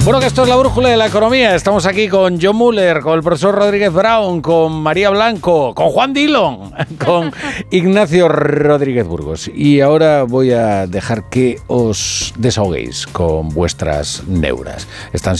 Bueno, que esto es la brújula de la economía. Estamos aquí con John Muller, con el profesor Rodríguez Brown, con María Blanco, con Juan Dillon, con Ignacio Rodríguez Burgos. Y ahora voy a dejar que os desahoguéis con vuestras neuras. Están